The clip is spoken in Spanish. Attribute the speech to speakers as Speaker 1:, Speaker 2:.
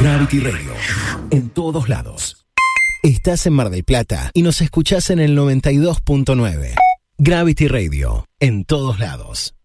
Speaker 1: Gravity Radio, en todos lados. Estás en Mar del Plata y nos escuchás en el 92.9. Gravity Radio, en todos lados.